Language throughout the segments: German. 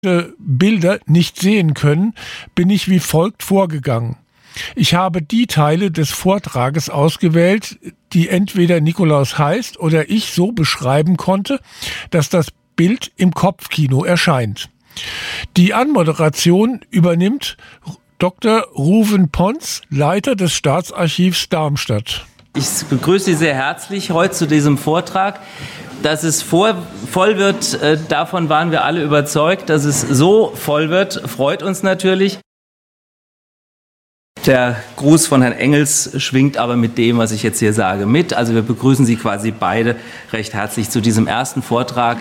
Bilder nicht sehen können, bin ich wie folgt vorgegangen. Ich habe die Teile des Vortrages ausgewählt, die entweder Nikolaus Heiß oder ich so beschreiben konnte, dass das Bild im Kopfkino erscheint. Die Anmoderation übernimmt Dr. Ruven Pons, Leiter des Staatsarchivs Darmstadt. Ich begrüße Sie sehr herzlich heute zu diesem Vortrag. Dass es voll wird, davon waren wir alle überzeugt. Dass es so voll wird, freut uns natürlich. Der Gruß von Herrn Engels schwingt aber mit dem, was ich jetzt hier sage, mit. Also wir begrüßen Sie quasi beide recht herzlich zu diesem ersten Vortrag.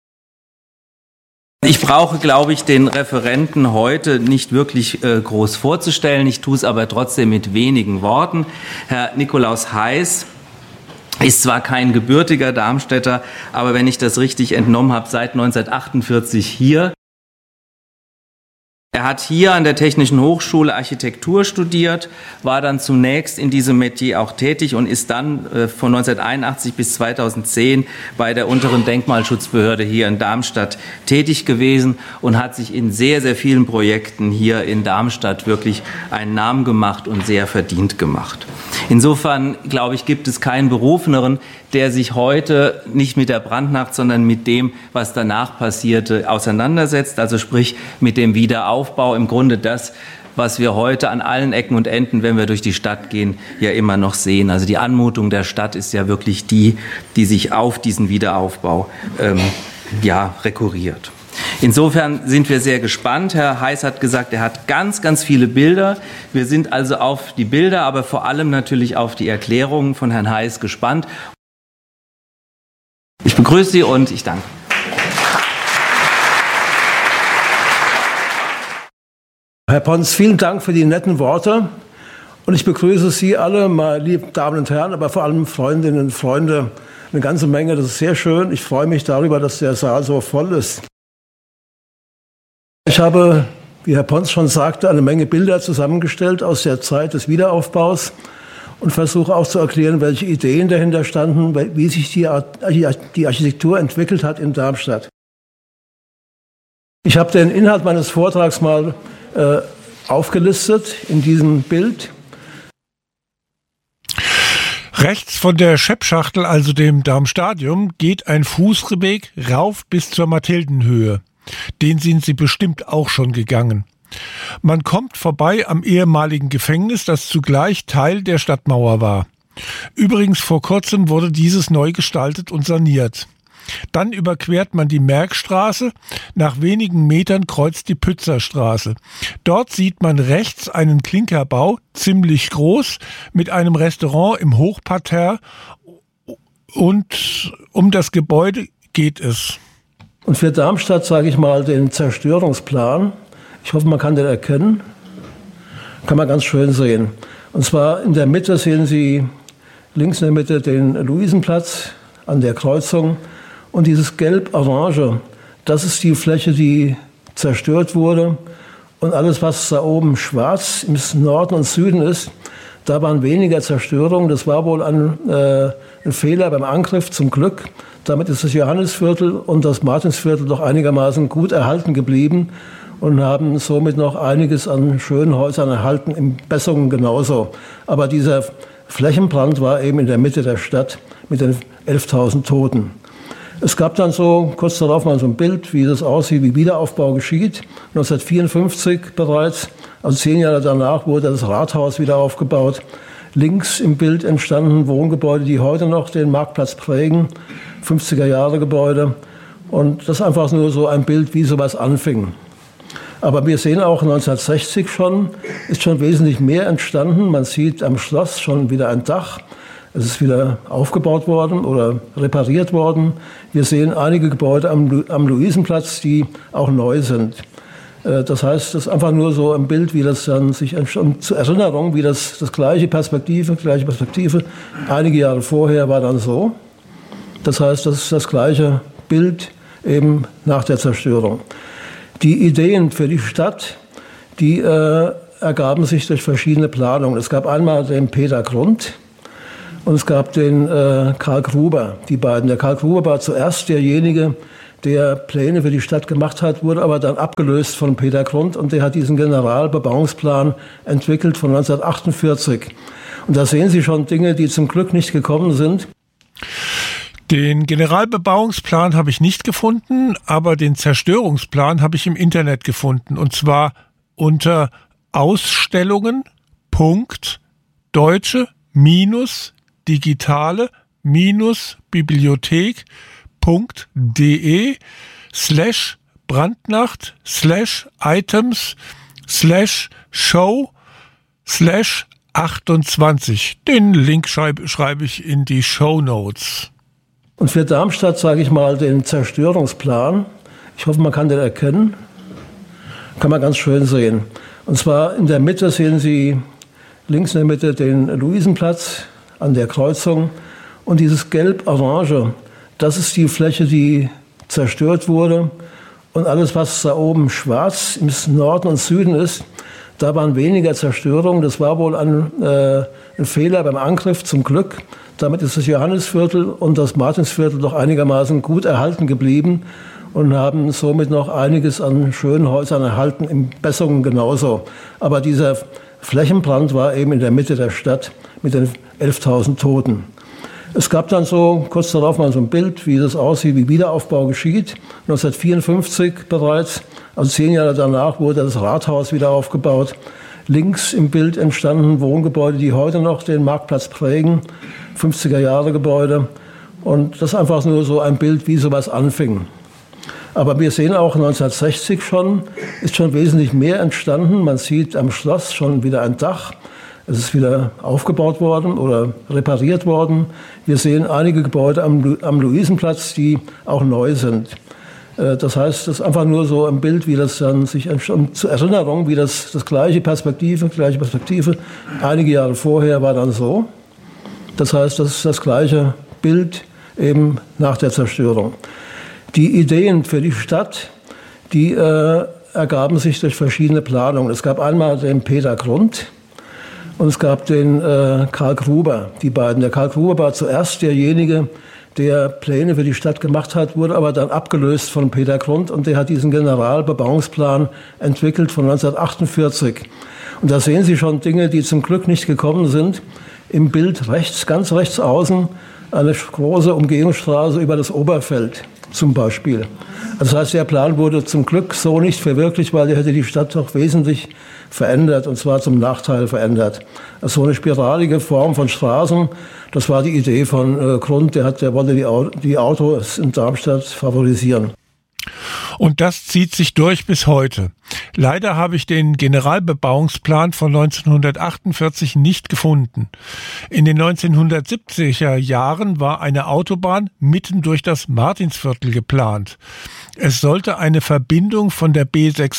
Ich brauche, glaube ich, den Referenten heute nicht wirklich groß vorzustellen. Ich tue es aber trotzdem mit wenigen Worten. Herr Nikolaus Heiß ist zwar kein gebürtiger Darmstädter, aber wenn ich das richtig entnommen habe, seit 1948 hier. Er hat hier an der Technischen Hochschule Architektur studiert, war dann zunächst in diesem Metier auch tätig und ist dann von 1981 bis 2010 bei der unteren Denkmalschutzbehörde hier in Darmstadt tätig gewesen und hat sich in sehr, sehr vielen Projekten hier in Darmstadt wirklich einen Namen gemacht und sehr verdient gemacht. Insofern, glaube ich, gibt es keinen Berufeneren, der sich heute nicht mit der Brandnacht, sondern mit dem, was danach passierte, auseinandersetzt. Also sprich mit dem Wiederaufbau, im Grunde das, was wir heute an allen Ecken und Enden, wenn wir durch die Stadt gehen, ja immer noch sehen. Also die Anmutung der Stadt ist ja wirklich die sich auf diesen Wiederaufbau rekurriert. Insofern sind wir sehr gespannt. Herr Heiß hat gesagt, er hat ganz, ganz viele Bilder. Wir sind also auf die Bilder, aber vor allem natürlich auf die Erklärungen von Herrn Heiß gespannt. Ich begrüße Sie und ich danke. Herr Pons, vielen Dank für die netten Worte. Und ich begrüße Sie alle, meine lieben Damen und Herren, aber vor allem Freundinnen und Freunde, eine ganze Menge. Das ist sehr schön. Ich freue mich darüber, dass der Saal so voll ist. Ich habe, wie Herr Pons schon sagte, eine Menge Bilder zusammengestellt aus der Zeit des Wiederaufbaus und versuche auch zu erklären, welche Ideen dahinter standen, wie sich die Architektur entwickelt hat in Darmstadt. Ich habe den Inhalt meines Vortrags mal aufgelistet in diesem Bild. Rechts von der Scheppschachtel, also dem Darmstadium, geht ein Fußweg rauf bis zur Mathildenhöhe. Den sind Sie bestimmt auch schon gegangen. Man kommt vorbei am ehemaligen Gefängnis, das zugleich Teil der Stadtmauer war. Übrigens vor kurzem wurde dieses neu gestaltet und saniert. Dann überquert man die Merckstraße, nach wenigen Metern kreuzt die Pützerstraße. Dort sieht man rechts einen Klinkerbau, ziemlich groß, mit einem Restaurant im Hochparterre und um das Gebäude geht es. Und für Darmstadt sage ich mal den Zerstörungsplan. Ich hoffe, man kann den erkennen. Kann man ganz schön sehen. Und zwar in der Mitte sehen Sie links in der Mitte den Luisenplatz an der Kreuzung. Und dieses Gelb-Orange, das ist die Fläche, die zerstört wurde. Und alles, was da oben schwarz im Norden und Süden ist, da waren weniger Zerstörungen. Das war wohl ein Fehler beim Angriff, zum Glück. Damit ist das Johannisviertel und das Martinsviertel doch einigermaßen gut erhalten geblieben und haben somit noch einiges an schönen Häusern erhalten, in Bessungen genauso. Aber dieser Flächenbrand war eben in der Mitte der Stadt mit den 11.000 Toten. Es gab dann so kurz darauf mal so ein Bild, wie das aussieht, wie Wiederaufbau geschieht. 1954 bereits, also 10 Jahre danach, wurde das Rathaus wieder aufgebaut. Links im Bild entstanden Wohngebäude, die heute noch den Marktplatz prägen, 50er-Jahre-Gebäude. Und das ist einfach nur so ein Bild, wie sowas anfing. Aber wir sehen auch 1960 ist schon wesentlich mehr entstanden. Man sieht am Schloss schon wieder ein Dach. Es ist wieder aufgebaut worden oder repariert worden. Wir sehen einige Gebäude am Luisenplatz, die auch neu sind. Das heißt, das ist einfach nur so ein Bild, wie das dann sich entstand. Zur Erinnerung, wie das gleiche Perspektive, einige Jahre vorher war dann so. Das heißt, das ist das gleiche Bild eben nach der Zerstörung. Die Ideen für die Stadt, die ergaben sich durch verschiedene Planungen. Es gab einmal den Peter Grund und es gab den Karl Gruber, die beiden. Der Karl Gruber war zuerst derjenige, der Pläne für die Stadt gemacht hat, wurde aber dann abgelöst von Peter Grund und der hat diesen Generalbebauungsplan entwickelt von 1948. Und da sehen Sie schon Dinge, die zum Glück nicht gekommen sind. Den Generalbebauungsplan habe ich nicht gefunden, aber den Zerstörungsplan habe ich im Internet gefunden. Und zwar unter Ausstellungen.digitale-bibliothek.de/brandnacht/show/28. Den Link schreibe ich in die Shownotes. Und für Darmstadt sage ich mal den Zerstörungsplan. Ich hoffe, man kann den erkennen. Kann man ganz schön sehen. Und zwar in der Mitte sehen Sie links in der Mitte den Luisenplatz an der Kreuzung. Und dieses Gelb-Orange, das ist die Fläche, die zerstört wurde. Und alles, was da oben schwarz im Norden und Süden ist, da waren weniger Zerstörungen. Das war wohl ein Fehler beim Angriff, zum Glück. Damit ist das Johannisviertel und das Martinsviertel doch einigermaßen gut erhalten geblieben und haben somit noch einiges an schönen Häusern erhalten, in Bessungen genauso. Aber dieser Flächenbrand war eben in der Mitte der Stadt mit den 11.000 Toten. Es gab dann so kurz darauf mal so ein Bild, wie das aussieht, wie Wiederaufbau geschieht. 1954 bereits, also 10 Jahre danach, wurde das Rathaus wieder aufgebaut. Links im Bild entstanden Wohngebäude, die heute noch den Marktplatz prägen, 50er-Jahre-Gebäude. Und das ist einfach nur so ein Bild, wie sowas anfing. Aber wir sehen auch 1960 ist schon wesentlich mehr entstanden. Man sieht am Schloss schon wieder ein Dach. Es ist wieder aufgebaut worden oder repariert worden. Wir sehen einige Gebäude am Luisenplatz, die auch neu sind. Das heißt, das ist einfach nur so ein Bild, wie das dann sich zur Erinnerung, wie das gleiche Perspektive, einige Jahre vorher war dann so. Das heißt, das ist das gleiche Bild eben nach der Zerstörung. Die Ideen für die Stadt, die ergaben sich durch verschiedene Planungen. Es gab einmal den Peter Grund und es gab den Karl Gruber, die beiden. Der Karl Gruber war zuerst derjenige, der Pläne für die Stadt gemacht hat, wurde aber dann abgelöst von Peter Grund und der hat diesen Generalbebauungsplan entwickelt von 1948. Und da sehen Sie schon Dinge, die zum Glück nicht gekommen sind. Im Bild rechts, ganz rechts außen, eine große Umgehungsstraße über das Oberfeld zum Beispiel. Das heißt, der Plan wurde zum Glück so nicht verwirklicht, weil er hätte die Stadt doch wesentlich verändert, und zwar zum Nachteil verändert. Also so eine spiralige Form von Straßen, das war die Idee von Grund, der wollte die Autos in Darmstadt favorisieren. Und das zieht sich durch bis heute. Leider habe ich den Generalbebauungsplan von 1948 nicht gefunden. In den 1970er Jahren war eine Autobahn mitten durch das Martinsviertel geplant. Es sollte eine Verbindung von der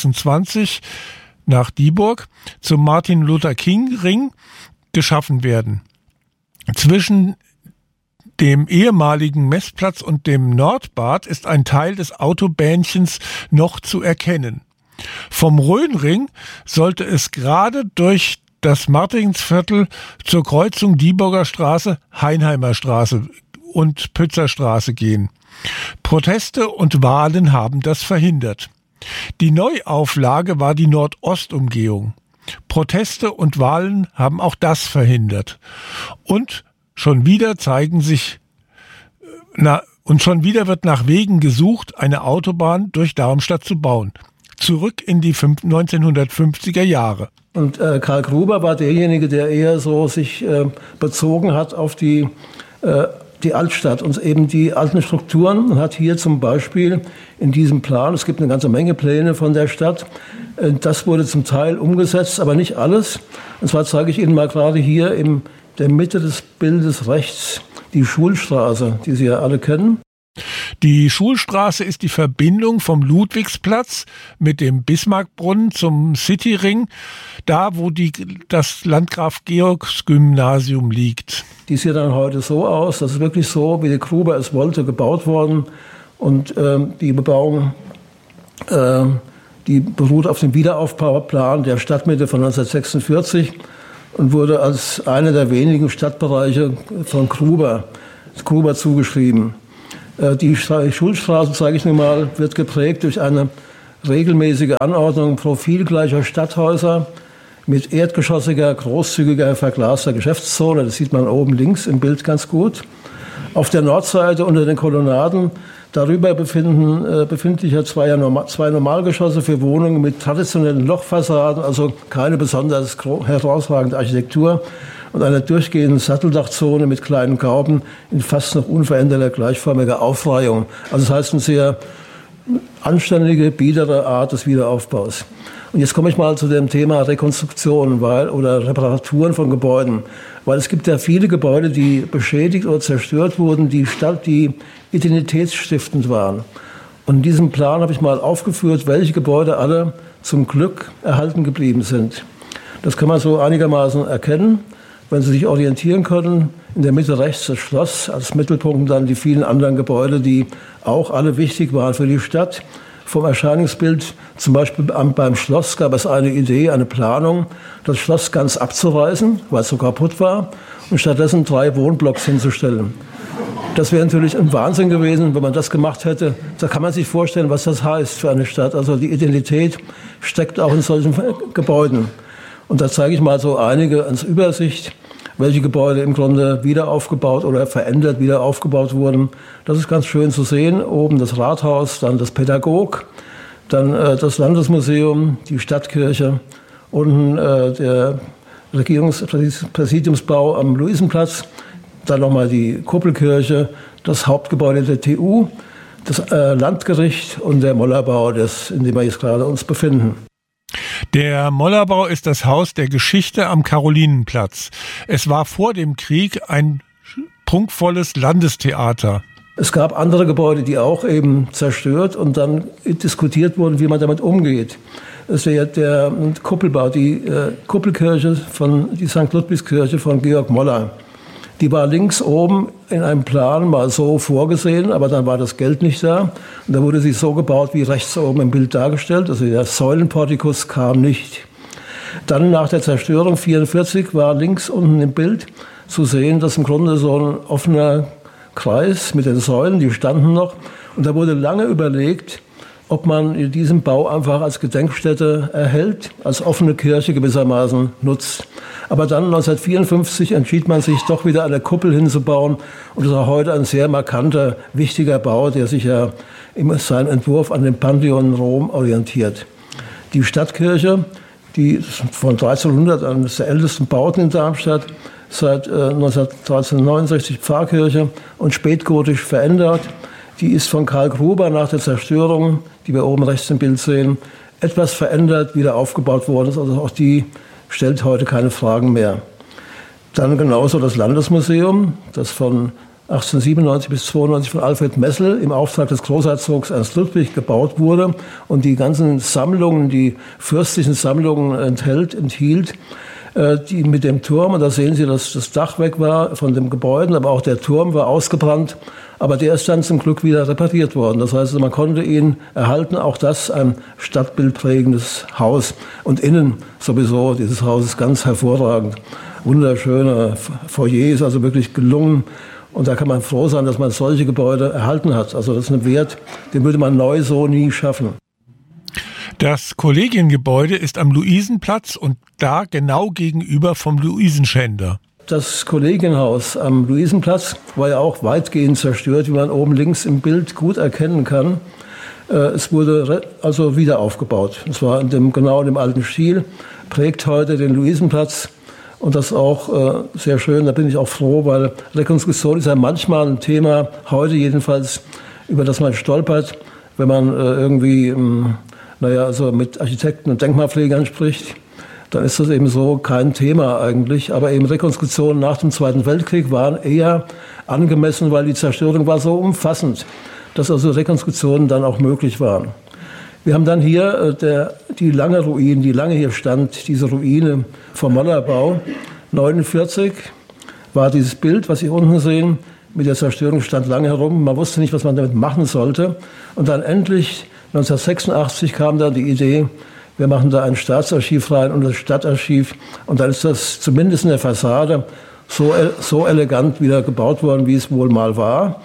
B26 nach Dieburg zum Martin-Luther-King-Ring geschaffen werden. Zwischen dem ehemaligen Messplatz und dem Nordbad ist ein Teil des Autobähnchens noch zu erkennen. Vom Rhönring sollte es gerade durch das Martinsviertel zur Kreuzung Dieburger Straße, Heinheimer Straße und Pützer Straße gehen. Proteste und Wahlen haben das verhindert. Die Neuauflage war die Nordostumgehung. Proteste und Wahlen haben auch das verhindert. Und schon wieder wird nach Wegen gesucht, eine Autobahn durch Darmstadt zu bauen. Zurück in die 1950er Jahre. Und Karl Gruber war derjenige, der eher so sich bezogen hat auf die Altstadt und eben die alten Strukturen und hat hier zum Beispiel in diesem Plan, es gibt eine ganze Menge Pläne von der Stadt, das wurde zum Teil umgesetzt, aber nicht alles. Und zwar zeige ich Ihnen mal gerade hier in der Mitte des Bildes rechts die Schulstraße, die Sie ja alle kennen. Die Schulstraße ist die Verbindung vom Ludwigsplatz mit dem Bismarckbrunnen zum Cityring, da wo das Landgraf-Georgs-Gymnasium liegt. Die sieht dann heute so aus, das ist wirklich so, wie der Gruber es wollte, gebaut worden. Und die Bebauung, die beruht auf dem Wiederaufbauplan der Stadtmitte von 1946 und wurde als einer der wenigen Stadtbereiche von Gruber zugeschrieben. Die Schulstraße, sage ich nun mal, wird geprägt durch eine regelmäßige Anordnung profilgleicher Stadthäuser mit erdgeschossiger, großzügiger, verglaster Geschäftszone. Das sieht man oben links im Bild ganz gut. Auf der Nordseite unter den Kolonnaden darüber befinden sich ja zwei Normalgeschosse für Wohnungen mit traditionellen Lochfassaden, also keine besonders herausragende Architektur, und einer durchgehenden Satteldachzone mit kleinen Gauben in fast noch unveränderter gleichförmiger Aufreihung. Also das heißt eine sehr anständige, biedere Art des Wiederaufbaus. Und jetzt komme ich mal zu dem Thema Rekonstruktion oder Reparaturen von Gebäuden. Weil es gibt ja viele Gebäude, die beschädigt oder zerstört wurden, die identitätsstiftend waren. Und in diesem Plan habe ich mal aufgeführt, welche Gebäude alle zum Glück erhalten geblieben sind. Das kann man so einigermaßen erkennen, wenn Sie sich orientieren können. In der Mitte rechts das Schloss, als Mittelpunkt dann die vielen anderen Gebäude, die auch alle wichtig waren für die Stadt. Vom Erscheinungsbild, zum Beispiel beim Schloss, gab es eine Idee, eine Planung, das Schloss ganz abzureißen, weil es so kaputt war, und stattdessen 3 Wohnblocks hinzustellen. Das wäre natürlich ein Wahnsinn gewesen, wenn man das gemacht hätte. Da kann man sich vorstellen, was das heißt für eine Stadt. Also die Identität steckt auch in solchen Gebäuden. Und da zeige ich mal so einige als Übersicht, welche Gebäude im Grunde wieder aufgebaut oder verändert wieder aufgebaut wurden. Das ist ganz schön zu sehen. Oben das Rathaus, dann das Pädagog, dann das Landesmuseum, die Stadtkirche, unten der Regierungspräsidiumsbau am Luisenplatz, dann nochmal die Kuppelkirche, das Hauptgebäude der TU, das Landgericht und der Mollerbau, in dem wir jetzt gerade uns befinden. Der Mollerbau ist das Haus der Geschichte am Karolinenplatz. Es war vor dem Krieg ein prunkvolles Landestheater. Es gab andere Gebäude, die auch eben zerstört und dann diskutiert wurden, wie man damit umgeht. Es ist der Kuppelbau, die Kuppelkirche die St. Ludwigskirche von Georg Moller. Die war links oben in einem Plan mal so vorgesehen, aber dann war das Geld nicht da. Und da wurde sie so gebaut, wie rechts oben im Bild dargestellt. Also der Säulenportikus kam nicht. Dann nach der Zerstörung 1944 war links unten im Bild zu sehen, dass im Grunde so ein offener Kreis mit den Säulen, die standen noch. Und da wurde lange überlegt, ob man diesen Bau einfach als Gedenkstätte erhält, als offene Kirche gewissermaßen nutzt. Aber dann 1954 entschied man sich doch wieder eine Kuppel hinzubauen. Und das ist auch heute ein sehr markanter, wichtiger Bau, der sich ja in seinem Entwurf an den Pantheon Rom orientiert. Die Stadtkirche, die von 1300 eines der ältesten Bauten in Darmstadt, seit 1369 Pfarrkirche und spätgotisch verändert. Die ist von Karl Gruber nach der Zerstörung, die wir oben rechts im Bild sehen, etwas verändert, wieder aufgebaut worden ist. Also auch die stellt heute keine Fragen mehr. Dann genauso das Landesmuseum, das von 1897 bis 1892 von Alfred Messel im Auftrag des Großherzogs Ernst Ludwig gebaut wurde und die ganzen Sammlungen, die fürstlichen Sammlungen enthielt, die mit dem Turm, und da sehen Sie, dass das Dach weg war von dem Gebäude, aber auch der Turm war ausgebrannt, aber der ist dann zum Glück wieder repariert worden. Das heißt, man konnte ihn erhalten, auch das ein stadtbildprägendes Haus. Und innen sowieso, dieses Haus ist ganz hervorragend. Wunderschöne Foyer, ist also wirklich gelungen. Und da kann man froh sein, dass man solche Gebäude erhalten hat. Also das ist ein Wert, den würde man neu so nie schaffen. Das Kollegiengebäude ist am Luisenplatz und da genau gegenüber vom Luisenschänder. Das Kollegienhaus am Luisenplatz war ja auch weitgehend zerstört, wie man oben links im Bild gut erkennen kann. Es wurde also wieder aufgebaut. Es war genau in dem alten Stil, prägt heute den Luisenplatz. Und das auch sehr schön, da bin ich auch froh, weil Rekonstruktion ist ja manchmal ein Thema, heute jedenfalls, über das man stolpert, wenn man irgendwie also mit Architekten und Denkmalpflegern spricht, dann ist das eben so kein Thema eigentlich. Aber eben Rekonstruktionen nach dem Zweiten Weltkrieg waren eher angemessen, weil die Zerstörung war so umfassend, dass also Rekonstruktionen dann auch möglich waren. Wir haben dann hier die lange Ruine, die lange hier stand, diese Ruine vom Mollerbau. 1949 war dieses Bild, was Sie unten sehen, mit der Zerstörung stand lange herum. Man wusste nicht, was man damit machen sollte. Und dann endlich 1986 kam dann die Idee, wir machen da ein Staatsarchiv rein und das Stadtarchiv. Und dann ist das zumindest in der Fassade so elegant wieder gebaut worden, wie es wohl mal war.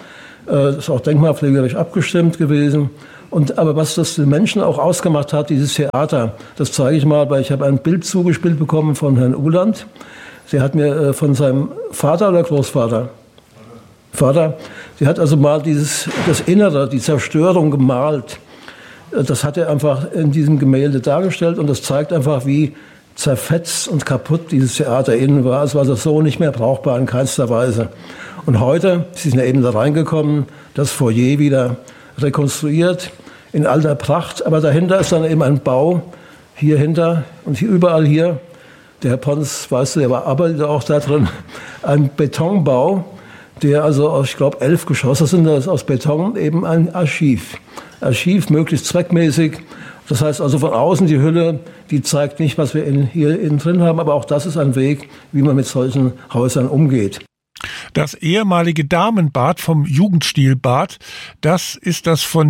ist auch denkmalpflegerisch abgestimmt gewesen. Aber was das den Menschen auch ausgemacht hat, dieses Theater, das zeige ich mal, weil ich habe ein Bild zugespielt bekommen von Herrn Uhland. Der hat mir von seinem Vater oder Großvater? Vater. Der hat also mal das Innere, die Zerstörung gemalt. Das hat er einfach in diesem Gemälde dargestellt und das zeigt einfach, wie zerfetzt und kaputt dieses Theater innen war. Es war also so nicht mehr brauchbar in keinster Weise. Und heute, Sie sind ja eben da reingekommen, das Foyer wieder rekonstruiert in alter Pracht, aber dahinter ist dann eben ein Bau, hier hinter und hier überall hier, der Herr Pons, weißt du, der arbeitet auch da drin, ein Betonbau, der also aus, ich glaube, 11 Geschosse sind, das ist aus Beton, eben ein Archiv. Archiv, möglichst zweckmäßig. Das heißt also von außen die Hülle, die zeigt nicht, was wir hier innen drin haben, aber auch das ist ein Weg, wie man mit solchen Häusern umgeht. Das ehemalige Damenbad vom Jugendstilbad, das ist das von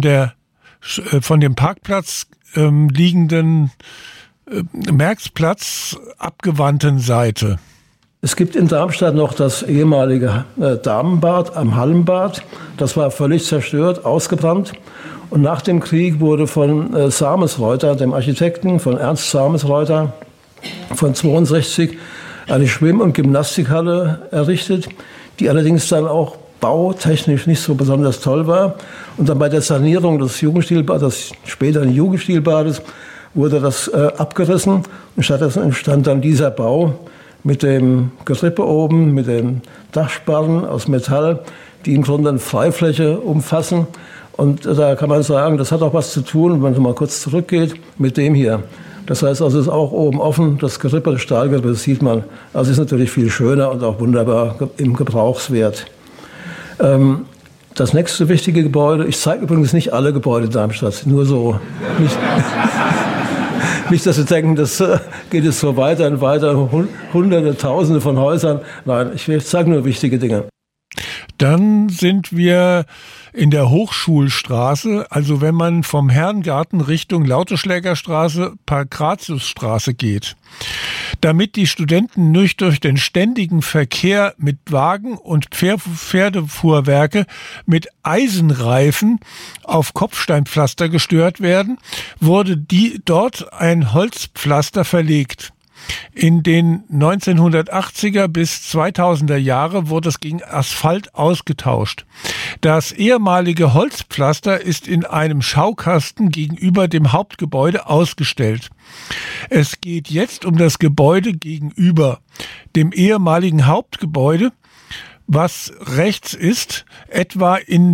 dem Parkplatz liegenden Merxplatz abgewandten Seite. Es gibt in Darmstadt noch das ehemalige Damenbad am Hallenbad. Das war völlig zerstört, ausgebrannt. Und nach dem Krieg wurde von Samesreuter, dem Architekten, von Ernst Samesreuter, von 62 eine Schwimm- und Gymnastikhalle errichtet, die allerdings dann auch bautechnisch nicht so besonders toll war. Und dann bei der Sanierung des Jugendstilbades, des späteren Jugendstilbades, wurde das abgerissen und stattdessen entstand dann dieser Bau mit dem Gerippe oben, mit den Dachsparren aus Metall, die im Grunde eine Freifläche umfassen. Und da kann man sagen, das hat auch was zu tun, wenn man mal kurz zurückgeht, mit dem hier. Das heißt also, es ist auch oben offen, das Gerippe, das Stahlgerippe, das sieht man. Also ist natürlich viel schöner und auch wunderbar im Gebrauchswert. Das nächste wichtige Gebäude, ich zeige übrigens nicht alle Gebäude Darmstadts, nur so. Nicht, dass Sie denken, das geht jetzt so weiter und weiter, Hunderte, Tausende von Häusern. Nein, ich zeige nur wichtige Dinge. Dann sind wir in der Hochschulstraße, also wenn man vom Herrengarten Richtung Lauteschlägerstraße, Pankratiusstraße geht. Damit die Studenten nicht durch den ständigen Verkehr mit Wagen und Pferdefuhrwerke mit Eisenreifen auf Kopfsteinpflaster gestört werden, wurde dort ein Holzpflaster verlegt. In den 1980er bis 2000er Jahre wurde es gegen Asphalt ausgetauscht. Das ehemalige Holzpflaster ist in einem Schaukasten gegenüber dem Hauptgebäude ausgestellt. Es geht jetzt um das Gebäude gegenüber dem ehemaligen Hauptgebäude, was rechts ist, etwa in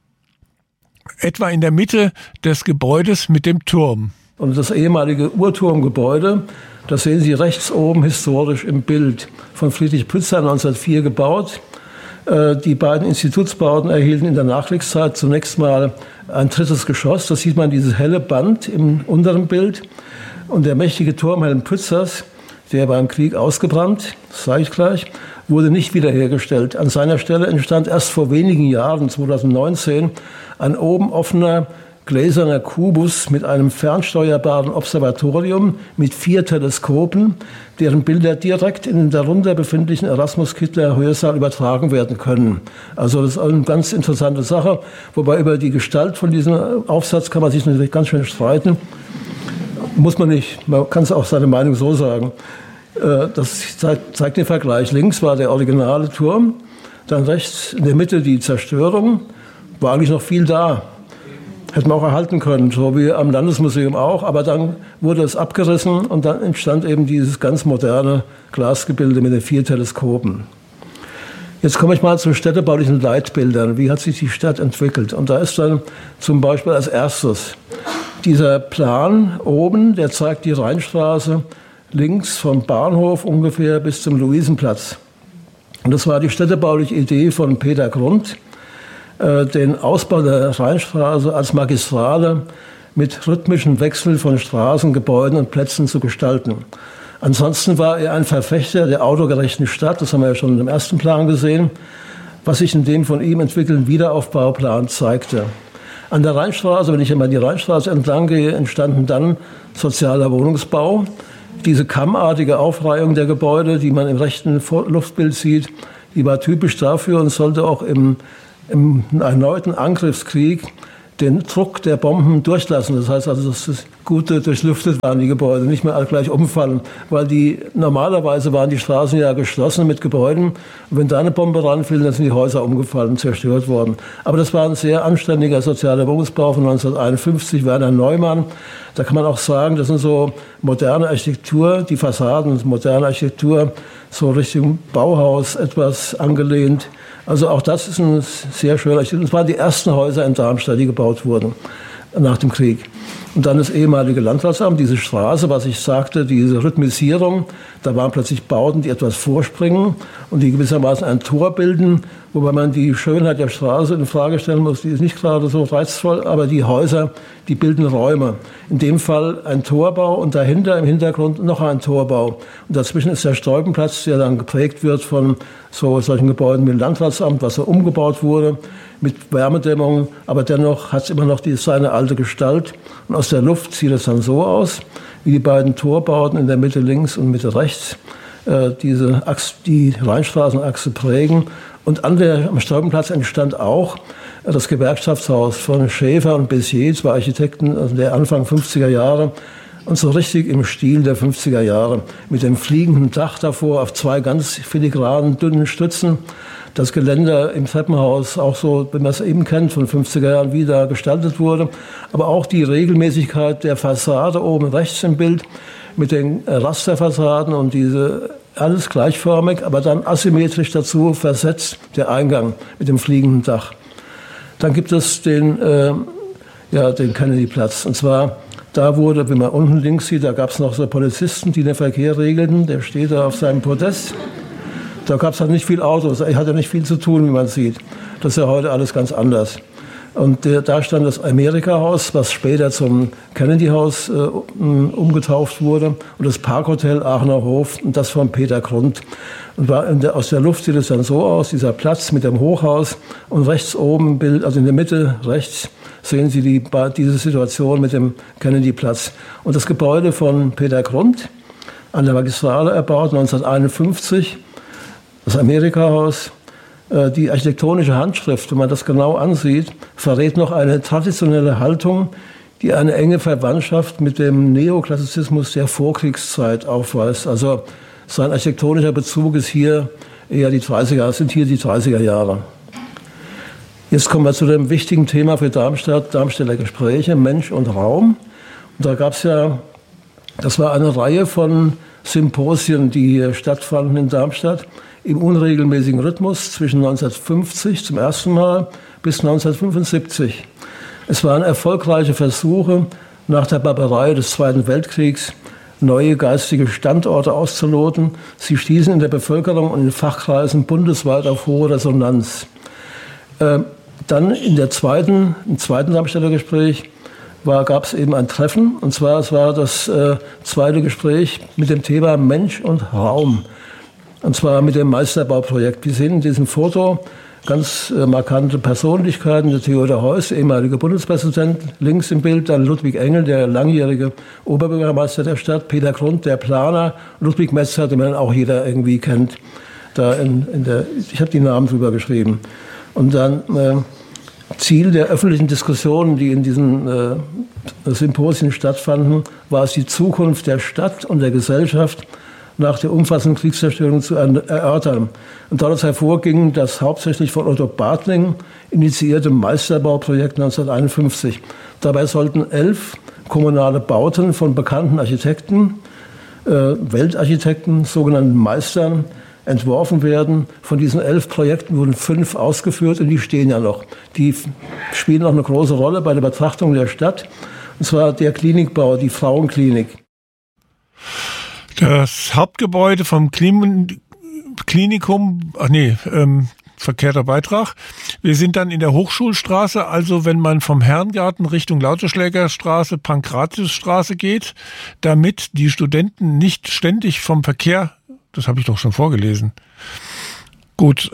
der Mitte des Gebäudes mit dem Turm. Und das ehemalige Uhrturmgebäude, das sehen Sie rechts oben historisch im Bild, von Friedrich Pützer 1904 gebaut. Die beiden Institutsbauten erhielten in der Nachkriegszeit zunächst mal ein drittes Geschoss. Das sieht man, dieses helle Band im unteren Bild. Und der mächtige Turm Helm Pützers, der beim Krieg ausgebrannt, das sage ich gleich, wurde nicht wiederhergestellt. An seiner Stelle entstand erst vor wenigen Jahren, 2019, ein oben offener gläserner Kubus mit einem fernsteuerbaren Observatorium mit 4 Teleskopen, deren Bilder direkt in den darunter befindlichen Erasmus-Kittler-Hörsaal übertragen werden können. Also das ist eine ganz interessante Sache, wobei über die Gestalt von diesem Aufsatz kann man sich natürlich ganz schön streiten. Muss man nicht, man kann es auch seine Meinung so sagen. Das zeigt den Vergleich. Links war der originale Turm, dann rechts in der Mitte die Zerstörung, war eigentlich noch viel da. Hätten wir auch erhalten können, so wie am Landesmuseum auch. Aber dann wurde es abgerissen und dann entstand eben dieses ganz moderne Glasgebilde mit den 4 Teleskopen. Jetzt komme ich mal zu städtebaulichen Leitbildern. Wie hat sich die Stadt entwickelt? Und da ist dann zum Beispiel als erstes dieser Plan oben, der zeigt die Rheinstraße links vom Bahnhof ungefähr bis zum Luisenplatz. Und das war die städtebauliche Idee von Peter Grund, den Ausbau der Rheinstraße als Magistrale mit rhythmischem Wechsel von Straßen, Gebäuden und Plätzen zu gestalten. Ansonsten war er ein Verfechter der autogerechten Stadt, das haben wir ja schon im ersten Plan gesehen, was sich in dem von ihm entwickelten Wiederaufbauplan zeigte. An der Rheinstraße, wenn ich immer die Rheinstraße entlang gehe, entstanden dann sozialer Wohnungsbau. Diese kammartige Aufreihung der Gebäude, die man im rechten Luftbild sieht, die war typisch dafür und sollte auch im im erneuten Angriffskrieg den Druck der Bomben durchlassen. Das heißt also, dass es gut durchlüftet waren, die Gebäude, nicht mehr alle gleich umfallen, weil normalerweise waren die Straßen ja geschlossen mit Gebäuden. Und wenn da eine Bombe ranfiel, dann sind die Häuser umgefallen, zerstört worden. Aber das war ein sehr anständiger sozialer Wohnungsbau von 1951, Werner Neumann. Da kann man auch sagen, das sind so moderne Architektur, die Fassaden, moderne Architektur, so Richtung Bauhaus etwas angelehnt. Also auch das ist ein sehr schöner Architektur. Das waren die ersten Häuser in Darmstadt, die gebaut wurden nach dem Krieg. Und dann das ehemalige Landratsamt, diese Straße, was ich sagte, diese Rhythmisierung, da waren plötzlich Bauten, die etwas vorspringen und die gewissermaßen ein Tor bilden, wobei man die Schönheit der Straße in Frage stellen muss, die ist nicht gerade so reizvoll, aber die Häuser, die bilden Räume. In dem Fall ein Torbau und dahinter im Hintergrund noch ein Torbau. Und dazwischen ist der Stolpenplatz, der dann geprägt wird von solchen Gebäuden wie dem Landratsamt, was so umgebaut wurde, mit Wärmedämmung, aber dennoch hat es immer noch seine alte Gestalt. Und aus der Luft sieht es dann so aus, wie die beiden Torbauten in der Mitte links und Mitte rechts die Rheinstraßenachse prägen. Und am Stolpenplatz entstand auch das Gewerkschaftshaus von Schäfer und Bessier, zwei Architekten, also der Anfang 50er Jahre. Und so richtig im Stil der 50er Jahre, mit dem fliegenden Dach davor auf zwei ganz filigranen, dünnen Stützen. Das Geländer im Treppenhaus auch so, wenn man es eben kennt, von 50er Jahren wieder gestaltet wurde. Aber auch die Regelmäßigkeit der Fassade oben rechts im Bild mit den Rasterfassaden und diese alles gleichförmig, aber dann asymmetrisch dazu versetzt der Eingang mit dem fliegenden Dach. Dann gibt es den Kennedy-Platz. Und zwar, da wurde, wenn man unten links sieht, da gab es noch so Polizisten, die den Verkehr regelten. Der steht da auf seinem Podest. Da gab es halt nicht viel Autos. Er hatte nicht viel zu tun, wie man sieht. Das ist ja heute alles ganz anders. Und da stand das Amerika-Haus, was später zum Kennedy-Haus umgetauft wurde. Und das Parkhotel Aachener Hof, und das von Peter Grund. Und aus der Luft sieht es dann so aus, dieser Platz mit dem Hochhaus. Und rechts oben im Bild, also in der Mitte rechts, sehen Sie diese Situation mit dem Kennedy-Platz. Und das Gebäude von Peter Grund, an der Magistrale erbaut, 1951, das Amerika-Haus. Die architektonische Handschrift, wenn man das genau ansieht, verrät noch eine traditionelle Haltung, die eine enge Verwandtschaft mit dem Neoklassizismus der Vorkriegszeit aufweist. Also sein architektonischer Bezug ist hier eher die 30er Jahre. Jetzt kommen wir zu dem wichtigen Thema für Darmstadt, Darmstädter Gespräche, Mensch und Raum. Und da gab es das war eine Reihe von Symposien, die hier stattfanden in Darmstadt, im unregelmäßigen Rhythmus zwischen 1950 zum ersten Mal bis 1975. Es waren erfolgreiche Versuche, nach der Barbarei des Zweiten Weltkriegs neue geistige Standorte auszuloten. Sie stießen in der Bevölkerung und in Fachkreisen bundesweit auf hohe Resonanz. Dann im zweiten Darmstädter Gespräch gab es eben ein Treffen, und zwar es war das zweite Gespräch mit dem Thema Mensch und Raum. Und zwar mit dem Meisterbauprojekt. Wir sehen in diesem Foto ganz markante Persönlichkeiten. Der Theodor Heuss, ehemaliger Bundespräsident, links im Bild, dann Ludwig Engel, der langjährige Oberbürgermeister der Stadt, Peter Grund, der Planer, Ludwig Metzger, den man auch jeder irgendwie kennt. Ich habe die Namen drüber geschrieben. Und dann Ziel der öffentlichen Diskussionen, die in diesen Symposien stattfanden, war es, die Zukunft der Stadt und der Gesellschaft nach der umfassenden Kriegszerstörung zu erörtern. Und daraus hervorging das hauptsächlich von Otto Bartling initiierte Meisterbauprojekt 1951. Dabei sollten 11 kommunale Bauten von bekannten Architekten, Weltarchitekten, sogenannten Meistern, entworfen werden. Von diesen 11 Projekten wurden 5 ausgeführt und die stehen ja noch. Die spielen auch eine große Rolle bei der Betrachtung der Stadt. Und zwar der Klinikbau, die Frauenklinik. Das Hauptgebäude vom Klinikum, verkehrter Beitrag. Wir sind dann in der Hochschulstraße, also wenn man vom Herrengarten Richtung Lauteschlägerstraße, Pankratiusstraße geht, damit die Studenten nicht ständig vom Verkehr, das habe ich doch schon vorgelesen. Gut,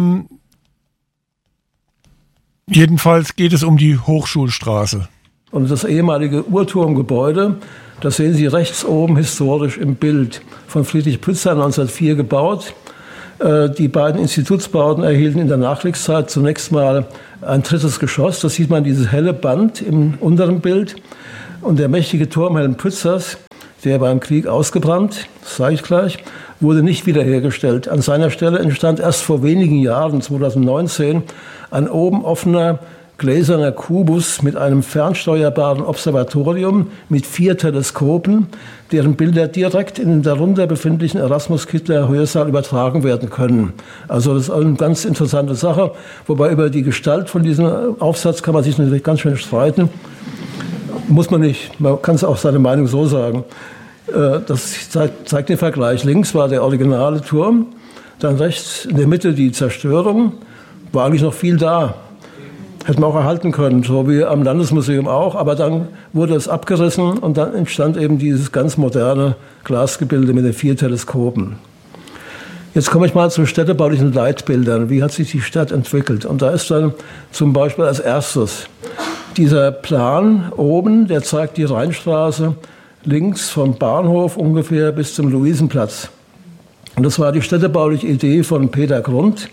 jedenfalls geht es um die Hochschulstraße. Und das ehemalige Uhrturmgebäude, das sehen Sie rechts oben historisch im Bild, von Friedrich Pützer 1904 gebaut. Die beiden Institutsbauten erhielten in der Nachkriegszeit zunächst mal ein drittes Geschoss. Das sieht man, dieses helle Band im unteren Bild. Und der mächtige Turm Helm-Pützers, der beim Krieg ausgebrannt, das sage ich gleich, wurde nicht wiederhergestellt. An seiner Stelle entstand erst vor wenigen Jahren, 2019, ein oben offener gläserner Kubus mit einem fernsteuerbaren Observatorium mit 4 Teleskopen, deren Bilder direkt in den darunter befindlichen Erasmus-Kittler-Hörsaal übertragen werden können. Also das ist eine ganz interessante Sache, wobei über die Gestalt von diesem Aufsatz kann man sich natürlich ganz schön streiten. Muss man nicht, man kann es auch seine Meinung so sagen. Das zeigt den Vergleich. Links war der originale Turm, dann rechts in der Mitte die Zerstörung, war eigentlich noch viel da. Hätten wir auch erhalten können, so wie am Landesmuseum auch. Aber dann wurde es abgerissen und dann entstand eben dieses ganz moderne Glasgebilde mit den 4 Teleskopen. Jetzt komme ich mal zu städtebaulichen Leitbildern. Wie hat sich die Stadt entwickelt? Und da ist dann zum Beispiel als erstes dieser Plan oben, der zeigt die Rheinstraße links vom Bahnhof ungefähr bis zum Luisenplatz. Und das war die städtebauliche Idee von Peter Grund,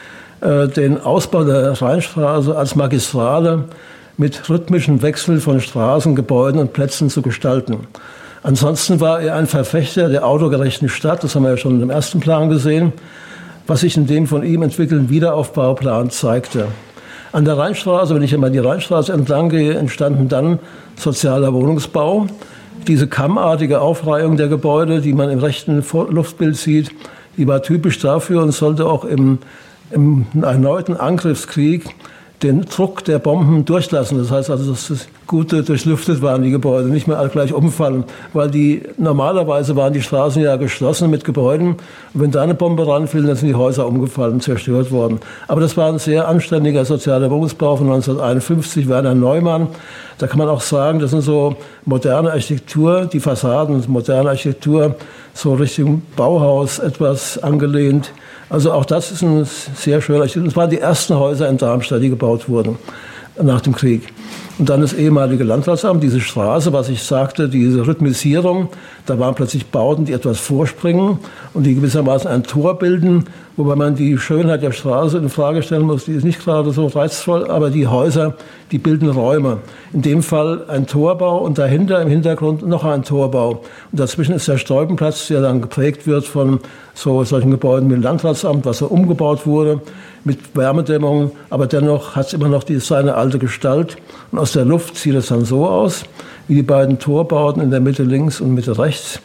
den Ausbau der Rheinstraße als Magistrale mit rhythmischem Wechsel von Straßen, Gebäuden und Plätzen zu gestalten. Ansonsten war er ein Verfechter der autogerechten Stadt, das haben wir ja schon im ersten Plan gesehen, was sich in dem von ihm entwickelten Wiederaufbauplan zeigte. An der Rheinstraße, wenn ich einmal die Rheinstraße entlang gehe, entstanden dann sozialer Wohnungsbau. Diese kammartige Aufreihung der Gebäude, die man im rechten Luftbild sieht, die war typisch dafür und sollte auch im erneuten Angriffskrieg den Druck der Bomben durchlassen. Das heißt also, dass das gut durchlüftet waren, die Gebäude, nicht mehr alle gleich umfallen. Weil normalerweise waren die Straßen ja geschlossen mit Gebäuden. Und wenn da eine Bombe ranfiel, dann sind die Häuser umgefallen, zerstört worden. Aber das war ein sehr anständiger sozialer Wohnungsbau von 1951, Werner Neumann. Da kann man auch sagen, das sind so moderne Architektur, die Fassaden, moderne Architektur, so Richtung Bauhaus etwas angelehnt. Also auch das ist ein sehr schöner Architektur. Das waren die ersten Häuser in Darmstadt, die gebaut wurden nach dem Krieg. Und dann das ehemalige Landratsamt, diese Straße, was ich sagte, diese Rhythmisierung, da waren plötzlich Bauten, die etwas vorspringen und die gewissermaßen ein Tor bilden, wobei man die Schönheit der Straße in Frage stellen muss, die ist nicht gerade so reizvoll, aber die Häuser, die bilden Räume. In dem Fall ein Torbau und dahinter im Hintergrund noch ein Torbau. Und dazwischen ist der Stolpenplatz, der dann geprägt wird von solchen Gebäuden wie dem Landratsamt, was so umgebaut wurde, mit Wärmedämmung, aber dennoch hat es immer noch seine alte Gestalt. Und aus der Luft sieht es dann so aus, wie die beiden Torbauten in der Mitte links und Mitte rechts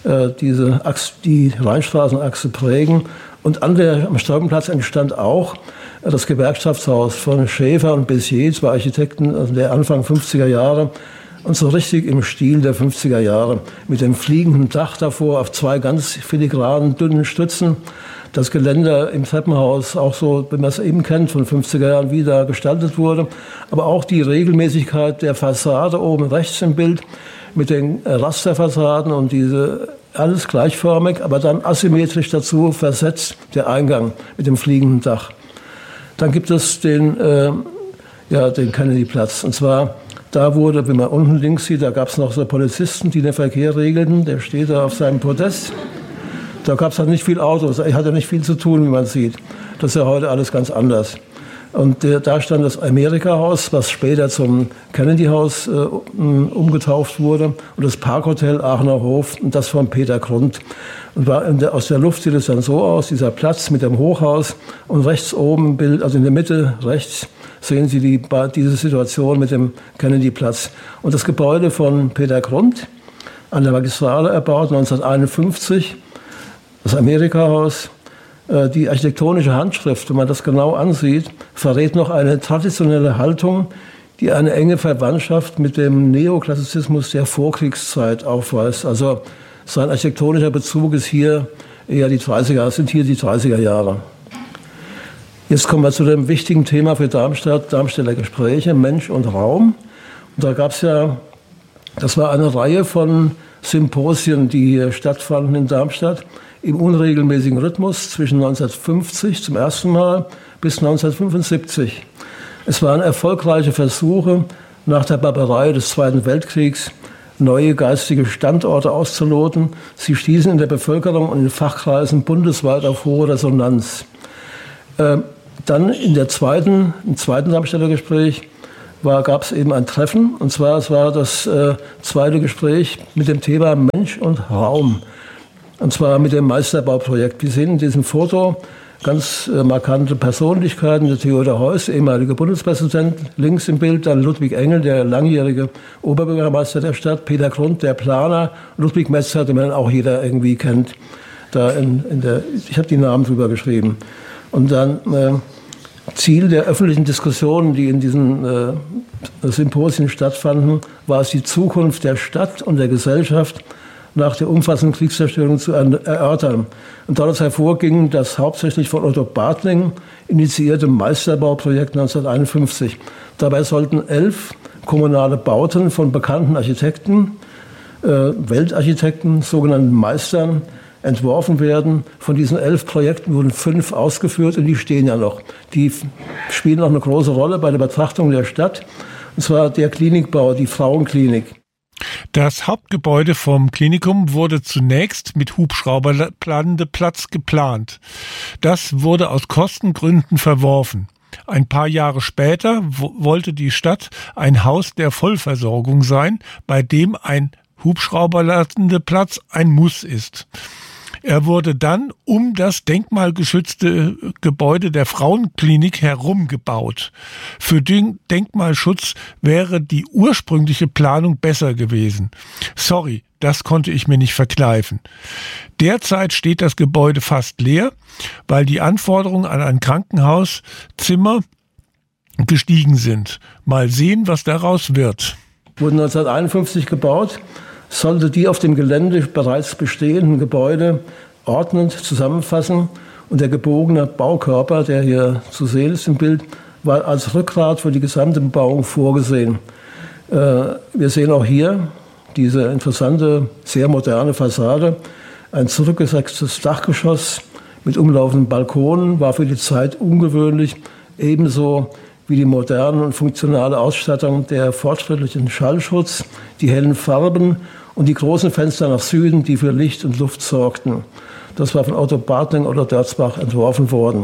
die Rheinstraßenachse prägen. Und am Stolpenplatz entstand auch das Gewerkschaftshaus von Schäfer und Bessier, 2 Architekten der Anfang 50er Jahre. Und so richtig im Stil der 50er Jahre, mit dem fliegenden Dach davor auf 2 ganz filigranen, dünnen Stützen. Das Geländer im Treppenhaus auch so, wie man es eben kennt, von 50er Jahren wieder gestaltet wurde. Aber auch die Regelmäßigkeit der Fassade oben rechts im Bild mit den Rasterfassaden und diese alles gleichförmig, aber dann asymmetrisch dazu versetzt der Eingang mit dem fliegenden Dach. Dann gibt es den Kennedy-Platz. Und zwar da wurde, wenn man unten links sieht, da gab es noch so Polizisten, die den Verkehr regelten. Der steht da auf seinem Podest. Da gab es halt nicht viel Autos. Er hatte nicht viel zu tun, wie man sieht. Das ist ja heute alles ganz anders. Und da stand das Amerika-Haus, was später zum Kennedy-Haus umgetauft wurde. Und das Parkhotel Aachener Hof, und das von Peter Grund. Und aus der Luft sieht es dann so aus, dieser Platz mit dem Hochhaus. Und rechts oben, also in der Mitte rechts, sehen Sie diese Situation mit dem Kennedy-Platz. Und das Gebäude von Peter Grund, an der Magistrale erbaut, 1951, das Amerika-Haus. Die architektonische Handschrift, wenn man das genau ansieht, verrät noch eine traditionelle Haltung, die eine enge Verwandtschaft mit dem Neoklassizismus der Vorkriegszeit aufweist. Also sein architektonischer Bezug ist hier eher die 30er Jahre. Jetzt kommen wir zu dem wichtigen Thema für Darmstadt, Darmstädter Gespräche, Mensch und Raum. Und da gab es das war eine Reihe von Symposien, die hier stattfanden in Darmstadt, im unregelmäßigen Rhythmus zwischen 1950 zum ersten Mal bis 1975. Es waren erfolgreiche Versuche, nach der Barbarei des Zweiten Weltkriegs neue geistige Standorte auszuloten. Sie stießen in der Bevölkerung und in Fachkreisen bundesweit auf hohe Resonanz. Dann im zweiten Darmstädter Gespräch gab es eben ein Treffen, und zwar es war das zweite Gespräch mit dem Thema Mensch und Raum, und zwar mit dem Meisterbauprojekt. Wir sehen in diesem Foto ganz markante Persönlichkeiten, der Theodor Heuss, ehemaliger Bundespräsident, links im Bild, dann Ludwig Engel, der langjährige Oberbürgermeister der Stadt, Peter Grund, der Planer, Ludwig Metzger, den man auch jeder irgendwie kennt. Ich habe die Namen drüber geschrieben. Und dann Ziel der öffentlichen Diskussionen, die in diesen Symposien stattfanden, war es, die Zukunft der Stadt und der Gesellschaft nach der umfassenden Kriegszerstörung zu erörtern. Und daraus hervorging das hauptsächlich von Otto Bartling initiierte Meisterbauprojekt 1951. Dabei sollten 11 kommunale Bauten von bekannten Architekten, Weltarchitekten, sogenannten Meistern, entworfen werden. Von diesen 11 Projekten wurden 5 ausgeführt und die stehen ja noch. Die spielen auch eine große Rolle bei der Betrachtung der Stadt. Und zwar der Klinikbau, die Frauenklinik. Das Hauptgebäude vom Klinikum wurde zunächst mit Hubschrauberlandeplatz geplant. Das wurde aus Kostengründen verworfen. Ein paar Jahre später wollte die Stadt ein Haus der Vollversorgung sein, bei dem ein Hubschrauberlandeplatz ein Muss ist. Er wurde dann um das denkmalgeschützte Gebäude der Frauenklinik herum gebaut. Für den Denkmalschutz wäre die ursprüngliche Planung besser gewesen. Sorry, das konnte ich mir nicht verkneifen. Derzeit steht das Gebäude fast leer, weil die Anforderungen an ein Krankenhauszimmer gestiegen sind. Mal sehen, was daraus wird. Wurde 1951 gebaut. Sollte die auf dem Gelände bereits bestehenden Gebäude ordnend zusammenfassen. Und der gebogene Baukörper, der hier zu sehen ist im Bild, war als Rückgrat für die gesamte Bebauung vorgesehen. Wir sehen auch hier diese interessante, sehr moderne Fassade. Ein zurückgesetztes Dachgeschoss mit umlaufenden Balkonen war für die Zeit ungewöhnlich, ebenso wie die moderne und funktionale Ausstattung, der fortschrittlichen Schallschutz, die hellen Farben und die großen Fenster nach Süden, die für Licht und Luft sorgten. Das war von Otto Bartling oder Dörzbach entworfen worden.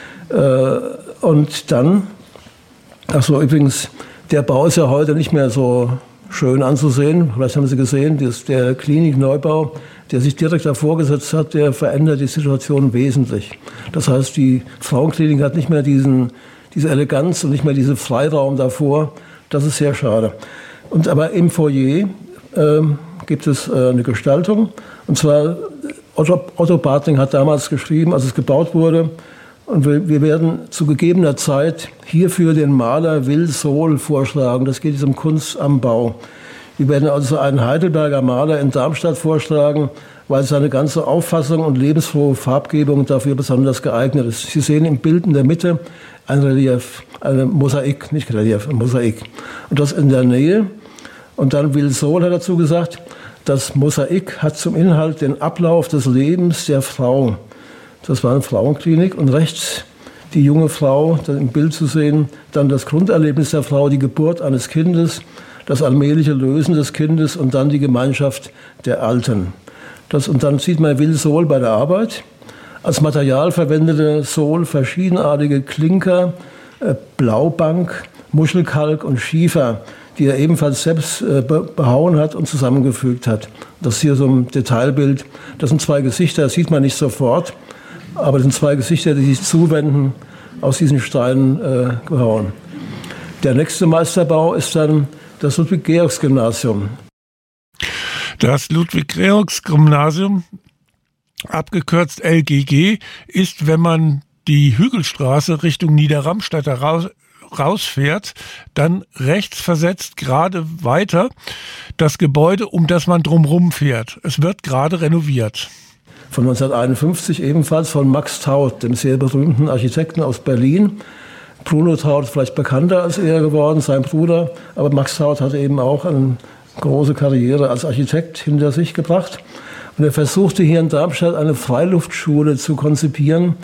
Und dann, übrigens, der Bau ist ja heute nicht mehr so schön anzusehen. Vielleicht haben Sie gesehen, der Klinikneubau, der sich direkt davor gesetzt hat, der verändert die Situation wesentlich. Das heißt, die Frauenklinik hat nicht mehr diese Eleganz und nicht mehr diesen Freiraum davor. Das ist sehr schade. Aber im Foyer gibt es eine Gestaltung. Und zwar, Otto Bartling hat damals geschrieben, als es gebaut wurde, und wir werden zu gegebener Zeit hierfür den Maler Will Sohl vorschlagen. Das geht um Kunst am Bau. Wir werden also einen Heidelberger Maler in Darmstadt vorschlagen, weil seine ganze Auffassung und lebensfrohe Farbgebung dafür besonders geeignet ist. Sie sehen im Bild in der Mitte ein Relief, ein Mosaik, nicht Relief, ein Mosaik. Und das in der Nähe. Und dann Will Sohl hat dazu gesagt, das Mosaik hat zum Inhalt den Ablauf des Lebens der Frau. Das war eine Frauenklinik. Und rechts die junge Frau, dann im Bild zu sehen, dann das Grunderlebnis der Frau, die Geburt eines Kindes, das allmähliche Lösen des Kindes und dann die Gemeinschaft der Alten. Und dann sieht man Will Sohl bei der Arbeit. Als Material verwendete Sohl verschiedenartige Klinker, Blaubank, Muschelkalk und Schiefer, die er ebenfalls selbst behauen hat und zusammengefügt hat. Das ist hier so ein Detailbild. Das sind 2 Gesichter, das sieht man nicht sofort, aber das sind 2 Gesichter, die sich zuwenden, aus diesen Steinen gehauen. Der nächste Meisterbau ist dann das Ludwig-Georgs-Gymnasium. Das Ludwig-Georgs-Gymnasium, abgekürzt LGG, ist, wenn man die Hügelstraße Richtung Niederramstadt rausfährt, dann rechts versetzt gerade weiter das Gebäude, um das man drumherum fährt. Es wird gerade renoviert. Von 1951 ebenfalls von Max Taut, dem sehr berühmten Architekten aus Berlin. Bruno Taut vielleicht bekannter als er geworden, sein Bruder, aber Max Taut hatte eben auch eine große Karriere als Architekt hinter sich gebracht. Und er versuchte hier in Darmstadt eine Freiluftschule zu konzipieren,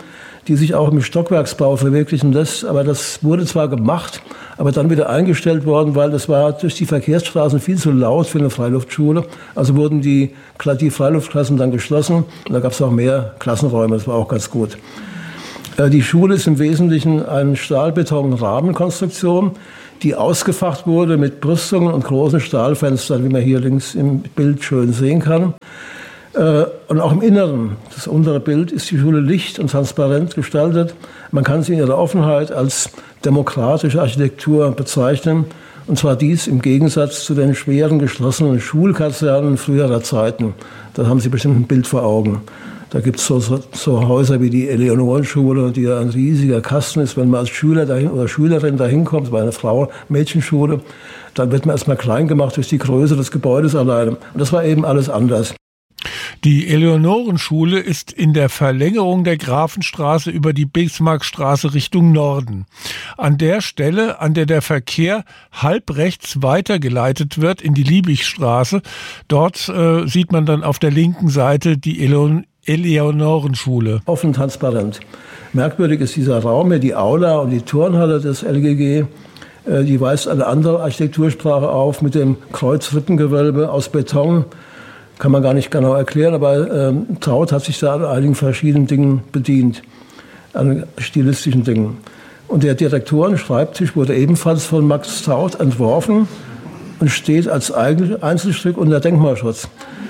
die sich auch im Stockwerksbau verwirklichen lässt. Aber das wurde zwar gemacht, aber dann wieder eingestellt worden, weil das war durch die Verkehrsstraßen viel zu laut für eine Freiluftschule. Also wurden die Freiluftklassen dann geschlossen. Und da gab es auch mehr Klassenräume, das war auch ganz gut. Die Schule ist im Wesentlichen eine Stahlbeton-Rahmenkonstruktion, die ausgefacht wurde mit Brüstungen und großen Stahlfenstern, wie man hier links im Bild schön sehen kann. Und auch im Inneren, das untere Bild, ist die Schule licht und transparent gestaltet. Man kann sie in ihrer Offenheit als demokratische Architektur bezeichnen. Und zwar dies im Gegensatz zu den schweren, geschlossenen Schulkasernen früherer Zeiten. Da haben Sie bestimmt ein Bild vor Augen. Da gibt es so Häuser wie die Eleonorenschule, die ja ein riesiger Kasten ist. Wenn man als Schüler dahin oder Schülerin dahin kommt, bei einer Frau, Mädchenschule, dann wird man erstmal klein gemacht durch die Größe des Gebäudes alleine. Und das war eben alles anders. Die Eleonorenschule ist in der Verlängerung der Grafenstraße über die Bismarckstraße Richtung Norden. An der Stelle, an der der Verkehr halb rechts weitergeleitet wird in die Liebigstraße, dort sieht man dann auf der linken Seite die Eleonorenschule. Offen, transparent. Merkwürdig ist dieser Raum hier, die Aula und die Turnhalle des LGG. Die weist eine andere Architektursprache auf mit dem Kreuzrippengewölbe aus Beton. Kann man gar nicht genau erklären, aber Traut hat sich da an einigen verschiedenen Dingen bedient, an stilistischen Dingen. Und der Direktorenschreibtisch wurde ebenfalls von Max Traut entworfen und steht als Einzelstück unter Denkmalschutz.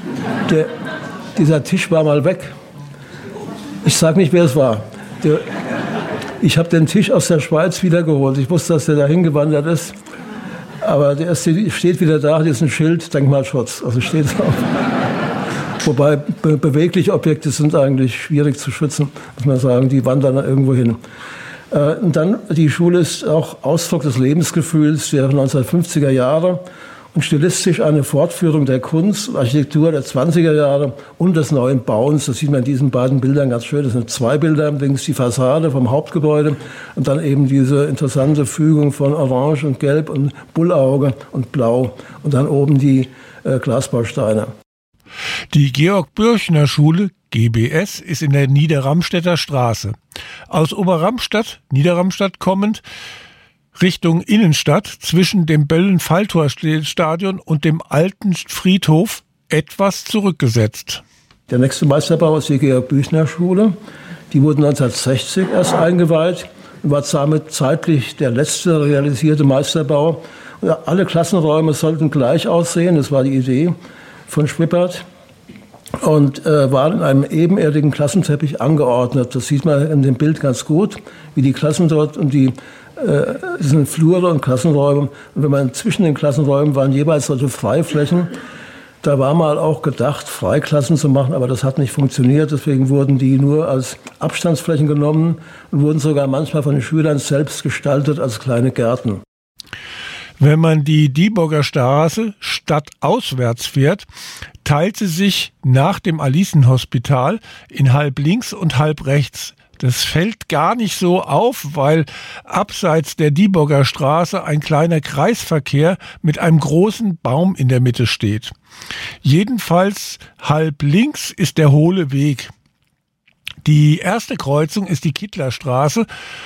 Dieser Tisch war mal weg. Ich sage nicht, wer es war. Ich habe den Tisch aus der Schweiz wiedergeholt. Ich wusste, dass der dahin gewandert ist. Aber der steht wieder da, hier ist ein Schild, Denkmalschutz. Also steht drauf. Wobei bewegliche Objekte sind eigentlich schwierig zu schützen, muss man sagen. Die wandern da irgendwo hin. Und dann, die Schule ist auch Ausdruck des Lebensgefühls der 1950er Jahre und stilistisch eine Fortführung der Kunst und Architektur der 20er Jahre und des neuen Bauens. Das sieht man in diesen beiden Bildern ganz schön. Das sind zwei Bilder, links die Fassade vom Hauptgebäude und dann eben diese interessante Fügung von Orange und Gelb und Bullauge und Blau und dann oben die Glasbausteine. Die Georg-Bürchner-Schule, GBS, ist in der Niederramstädter Straße. Aus Oberramstadt, Niederramstadt kommend, Richtung Innenstadt zwischen dem Böllen-Falltor-Stadion und dem alten Friedhof etwas zurückgesetzt. Der nächste Meisterbau ist die Georg-Büchner-Schule. Die wurde 1960 erst eingeweiht und war damit zeitlich der letzte realisierte Meisterbau. Und alle Klassenräume sollten gleich aussehen, das war die Idee von Schwippert. Und war in einem ebenerdigen Klassenteppich angeordnet. Das sieht man in dem Bild ganz gut, wie die Klassen dort und die sind Flure und Klassenräume. Und wenn man zwischen den Klassenräumen waren jeweils solche Freiflächen. Da war mal auch gedacht, Freiklassen zu machen, aber das hat nicht funktioniert. Deswegen wurden die nur als Abstandsflächen genommen und wurden sogar manchmal von den Schülern selbst gestaltet als kleine Gärten. Wenn man die Dieburger Straße stadtauswärts fährt, teilt sie sich nach dem Alicenhospital in halb links und halb rechts. Das fällt gar nicht so auf, weil abseits der Dieburger Straße ein kleiner Kreisverkehr mit einem großen Baum in der Mitte steht. Jedenfalls halb links ist der hohle Weg. Die erste Kreuzung ist die Kittlerstraße.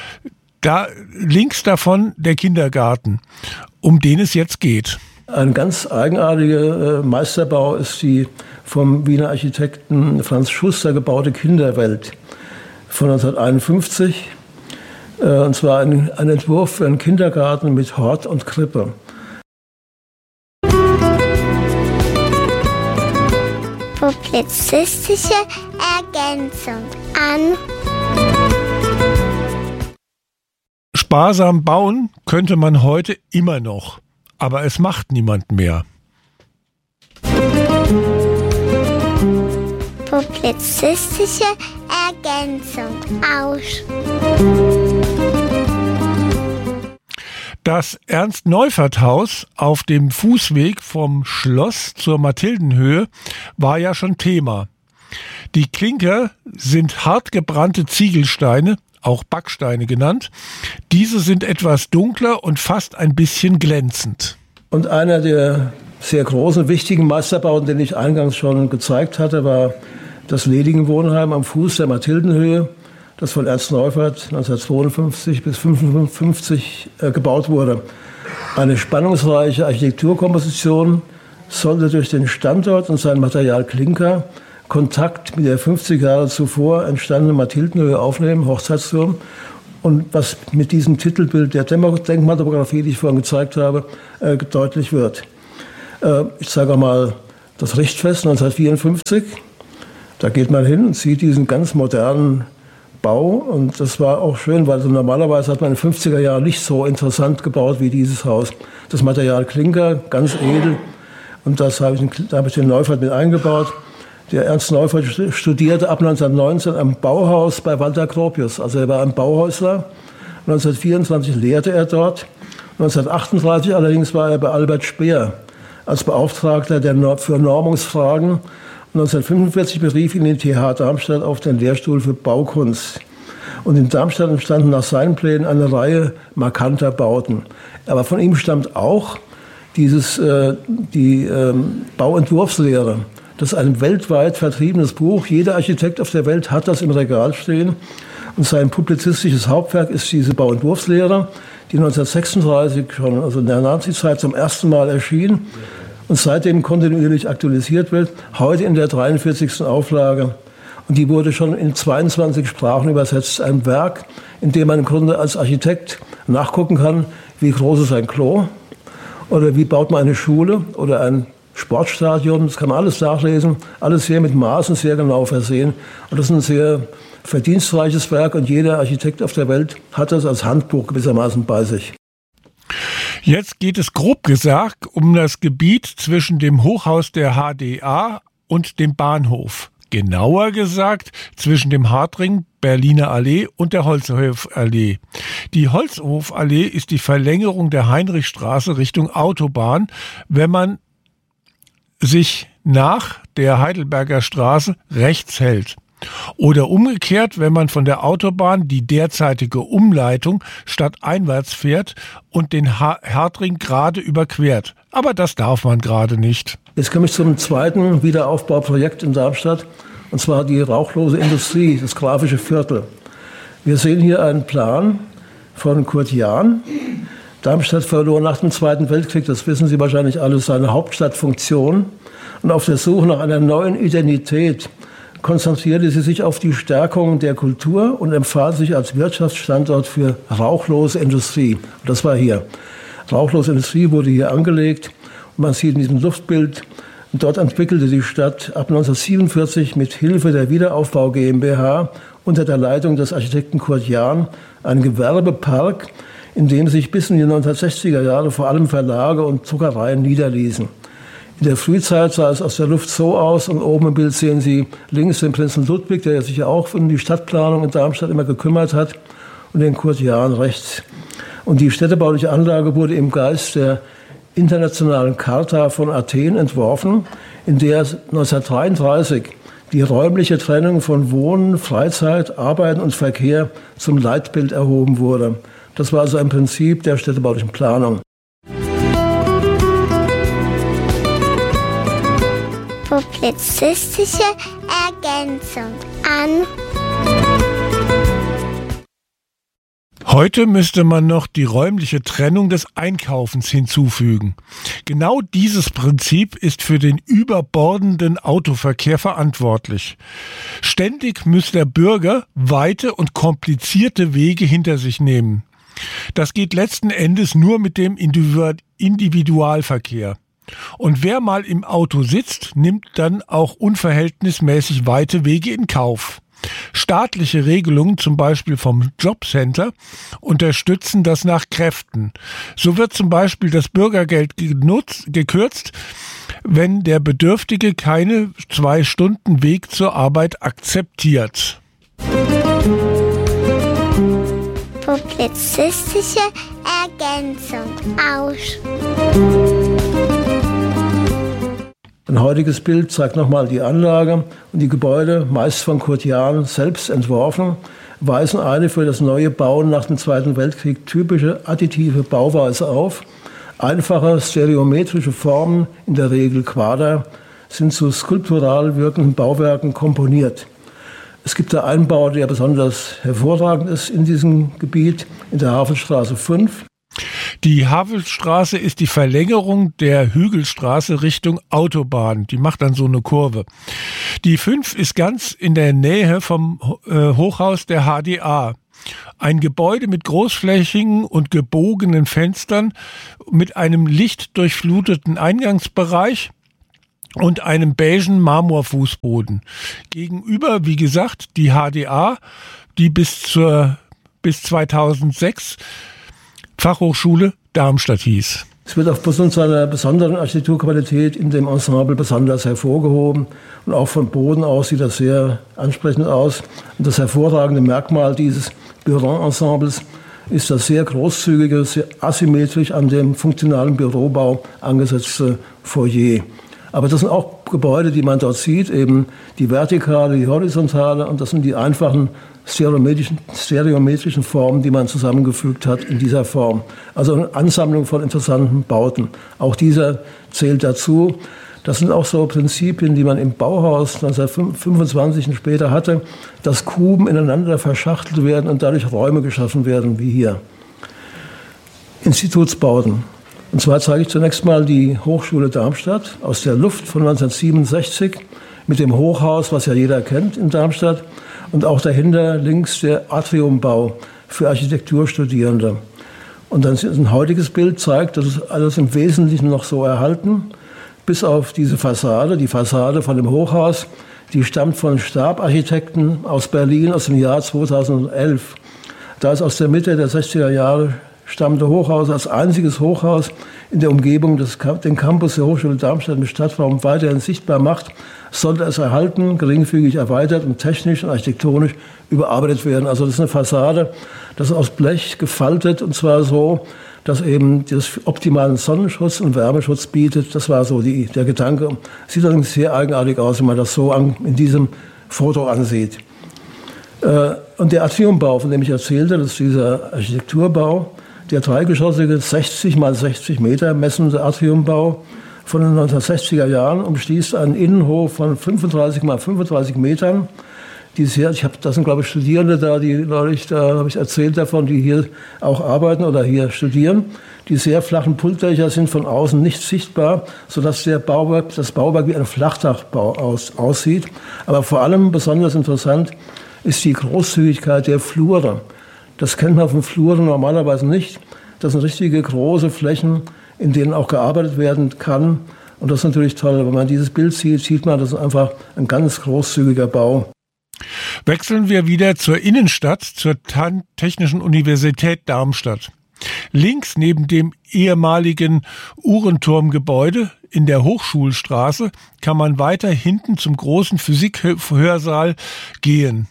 Da links davon der Kindergarten, um den es jetzt geht. Ein ganz eigenartiger Meisterbau ist die vom Wiener Architekten Franz Schuster gebaute Kinderwelt von 1951. Und zwar ein Entwurf für einen Kindergarten mit Hort und Krippe. Publizistische Ergänzung an. Sparsam bauen könnte man heute immer noch, aber es macht niemand mehr. Publizistische Ergänzung aus. Das Ernst-Neufert-Haus auf dem Fußweg vom Schloss zur Mathildenhöhe war ja schon Thema. Die Klinker sind hartgebrannte Ziegelsteine, auch Backsteine genannt. Diese sind etwas dunkler und fast ein bisschen glänzend. Und einer der sehr großen, wichtigen Meisterbauten, den ich eingangs schon gezeigt hatte, war das Ledigen Wohnheim am Fuß der Mathildenhöhe. das von Ernst Neufert 1952 bis 1955 gebaut wurde. Eine spannungsreiche Architekturkomposition sollte durch den Standort und sein Material Klinker Kontakt mit der 50 Jahre zuvor entstandenen Mathildenhöhe aufnehmen, Hochzeitsturm. Und was mit diesem Titelbild der Denkmaltopographie, die ich vorhin gezeigt habe, deutlich wird. Ich zeige auch mal das Richtfest 1954. Da geht man hin und sieht diesen ganz modernen Bau. Und das war auch schön, weil so normalerweise hat man in den 50er Jahren nicht so interessant gebaut wie dieses Haus. Das Material Klinker, ganz edel. Und da habe ich den Neufert mit eingebaut. Der Ernst Neufert studierte ab 1919 am Bauhaus bei Walter Gropius. Also er war ein Bauhäusler. 1924 lehrte er dort. 1938 allerdings war er bei Albert Speer als Beauftragter für Normungsfragen. 1945 berief ihn die TH Darmstadt auf den Lehrstuhl für Baukunst. Und in Darmstadt entstanden nach seinen Plänen eine Reihe markanter Bauten. Aber von ihm stammt auch die Bauentwurfslehre. Das ist ein weltweit vertriebenes Buch. Jeder Architekt auf der Welt hat das im Regal stehen. Und sein publizistisches Hauptwerk ist diese Bauentwurfslehre, die 1936 schon, also in der Nazizeit, zum ersten Mal erschien und seitdem kontinuierlich aktualisiert wird. Heute in der 43. Auflage. Und die wurde schon in 22 Sprachen übersetzt. Ein Werk, in dem man im Grunde als Architekt nachgucken kann, wie groß ist ein Klo oder wie baut man eine Schule oder ein Sportstadion. Das kann man alles nachlesen, alles sehr mit Maßen sehr genau versehen. Und das ist ein sehr verdienstreiches Werk und jeder Architekt auf der Welt hat das als Handbuch gewissermaßen bei sich. Jetzt geht es grob gesagt um das Gebiet zwischen dem Hochhaus der HDA und dem Bahnhof. Genauer gesagt zwischen dem Hartring, Berliner Allee und der Holzhofallee. Die Holzhofallee ist die Verlängerung der Heinrichstraße Richtung Autobahn, wenn man sich nach der Heidelberger Straße rechts hält. Oder umgekehrt, wenn man von der Autobahn die derzeitige Umleitung stadteinwärts fährt und den Hartring gerade überquert. Aber das darf man gerade nicht. Jetzt komme ich zum zweiten Wiederaufbauprojekt in Darmstadt, und zwar die rauchlose Industrie, das Grafische Viertel. Wir sehen hier einen Plan von Kurt Jahn. Darmstadt verlor nach dem Zweiten Weltkrieg, das wissen Sie wahrscheinlich alle, seine Hauptstadtfunktion. Und auf der Suche nach einer neuen Identität konzentrierte sie sich auf die Stärkung der Kultur und empfahl sich als Wirtschaftsstandort für rauchlose Industrie. Und das war hier. Rauchlose Industrie wurde hier angelegt. Und man sieht in diesem Luftbild, dort entwickelte die Stadt ab 1947 mit Hilfe der Wiederaufbau GmbH unter der Leitung des Architekten Kurt Jahn einen Gewerbepark, in dem sich bis in die 1960er Jahre vor allem Verlage und Druckereien niederließen. In der Frühzeit sah es aus der Luft so aus, und oben im Bild sehen Sie links den Prinzen Ludwig, der sich ja auch um die Stadtplanung in Darmstadt immer gekümmert hat, und den Kurt Jahn rechts. Und die städtebauliche Anlage wurde im Geist der internationalen Charta von Athen entworfen, in der 1933 die räumliche Trennung von Wohnen, Freizeit, Arbeiten und Verkehr zum Leitbild erhoben wurde. Das war also ein Prinzip der städtebaulichen Planung. Publizistische Ergänzung an. Heute müsste man noch die räumliche Trennung des Einkaufens hinzufügen. Genau dieses Prinzip ist für den überbordenden Autoverkehr verantwortlich. Ständig muss der Bürger weite und komplizierte Wege hinter sich nehmen. Das geht letzten Endes nur mit dem Individualverkehr. Und wer mal im Auto sitzt, nimmt dann auch unverhältnismäßig weite Wege in Kauf. Staatliche Regelungen, zum Beispiel vom Jobcenter, unterstützen das nach Kräften. So wird zum Beispiel das Bürgergeld gekürzt, wenn der Bedürftige keine 2 Stunden Weg zur Arbeit akzeptiert. Publizistische Ergänzung aus. Ein heutiges Bild zeigt nochmal die Anlage, und die Gebäude, meist von Kurt Jahn selbst entworfen, weisen eine für das neue Bauen nach dem Zweiten Weltkrieg typische additive Bauweise auf. Einfache stereometrische Formen, in der Regel Quader, sind zu skulptural wirkenden Bauwerken komponiert. Es gibt da einen Bau, der besonders hervorragend ist in diesem Gebiet, in der Havelstraße 5. Die Havelstraße ist die Verlängerung der Hügelstraße Richtung Autobahn. Die macht dann so eine Kurve. Die 5 ist ganz in der Nähe vom Hochhaus der HDA. Ein Gebäude mit großflächigen und gebogenen Fenstern, mit einem lichtdurchfluteten Eingangsbereich und einem beigen Marmorfußboden. Gegenüber, wie gesagt, die HDA, die bis 2006 Fachhochschule Darmstadt hieß. Es wird aufgrund seiner besonderen Architekturqualität in dem Ensemble besonders hervorgehoben. Und auch von Boden aus sieht das sehr ansprechend aus. Und das hervorragende Merkmal dieses Büroensembles ist das sehr großzügige, sehr asymmetrisch an dem funktionalen Bürobau angesetzte Foyer. Aber das sind auch Gebäude, die man dort sieht, eben die vertikale, die horizontale, und das sind die einfachen stereometrischen Formen, die man zusammengefügt hat in dieser Form. Also eine Ansammlung von interessanten Bauten. Auch dieser zählt dazu. Das sind auch so Prinzipien, die man im Bauhaus 1925 und später hatte, dass Kuben ineinander verschachtelt werden und dadurch Räume geschaffen werden, wie hier. Institutsbauten. Und zwar zeige ich zunächst mal die Hochschule Darmstadt aus der Luft von 1967 mit dem Hochhaus, was ja jeder kennt in Darmstadt, und auch dahinter links der Atriumbau für Architekturstudierende. Und dann ein heutiges Bild zeigt, das ist alles im Wesentlichen noch so erhalten, bis auf diese Fassade. Die Fassade von dem Hochhaus, die stammt von Stab-Architekten aus Berlin aus dem Jahr 2011. Da ist aus der Mitte der 60er Jahre stammende Hochhaus als einziges Hochhaus in der Umgebung den Campus der Hochschule Darmstadt mit Stadtraum weiterhin sichtbar macht, sollte es erhalten, geringfügig erweitert und technisch und architektonisch überarbeitet werden. Also das ist eine Fassade, das ist aus Blech gefaltet, und zwar so, dass eben das optimalen Sonnenschutz und Wärmeschutz bietet. Das war so der Gedanke. Sieht allerdings sehr eigenartig aus, wenn man das so in diesem Foto ansieht. Und der Atriumbau, von dem ich erzählte, das ist dieser Architekturbau, der dreigeschossige 60 mal 60 Meter messende Atriumbau von den 1960er Jahren umschließt einen Innenhof von 35 mal 35 Metern. Das sind, glaube ich, Studierende da, da habe ich erzählt davon, die hier auch arbeiten oder hier studieren. Die sehr flachen Pultdächer sind von außen nicht sichtbar, sodass das Bauwerk wie ein Flachdachbau aussieht. Aber vor allem besonders interessant ist die Großzügigkeit der Flure. Das kennt man von Fluren normalerweise nicht. Das sind richtige große Flächen, in denen auch gearbeitet werden kann. Und das ist natürlich toll. Wenn man dieses Bild sieht, sieht man, das ist einfach ein ganz großzügiger Bau. Wechseln wir wieder zur Innenstadt, zur Technischen Universität Darmstadt. Links neben dem ehemaligen Uhrenturmgebäude in der Hochschulstraße kann man weiter hinten zum großen Physikhörsaal gehen.